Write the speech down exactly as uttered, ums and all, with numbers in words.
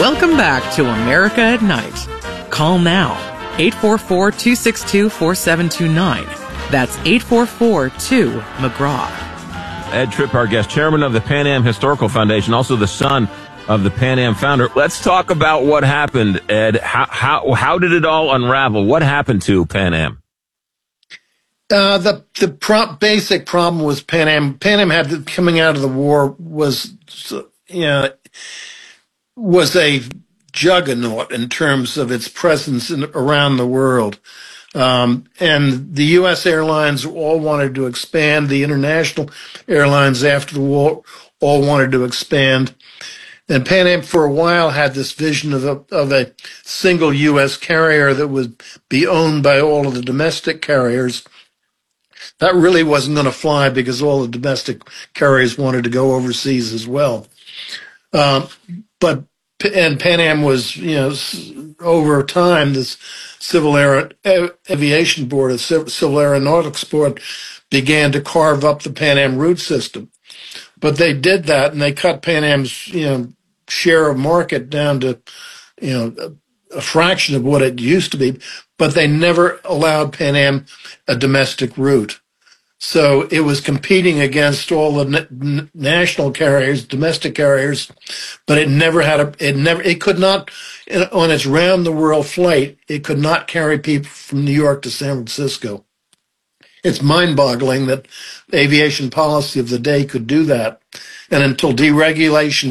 Welcome back to America at Night. Call now, eight four four, two six two, four seven two nine. That's eight four four, two, McGraw. Ed Tripp, our guest, chairman of the Pan Am Historical Foundation, also the son of the Pan Am founder. Let's talk about what happened, Ed. How how how did it all unravel? What happened to Pan Am? Uh, the the pro- basic problem was Pan Am. Pan Am had coming out of the war was you know was a juggernaut in terms of its presence in, around the world. Um, and the U S airlines all wanted to expand. The international airlines after the war all wanted to expand. And Pan Am for a while had this vision of a, of a single U S carrier that would be owned by all of the domestic carriers. That really wasn't going to fly because all the domestic carriers wanted to go overseas as well. Um, but and Pan Am was, you know, over time, this Civil Aer- Aviation Board, a Civil Aeronautics Board, began to carve up the Pan Am route system. But they did that, and they cut Pan Am's, you know, share of market down to, you know, a fraction of what it used to be. But they never allowed Pan Am a domestic route. So it was competing against all the n- national carriers, domestic carriers, but it never had a, it never, it could not, on its round the world flight, it could not carry people from New York to San Francisco. It's mind boggling that the aviation policy of the day could do that. And until deregulation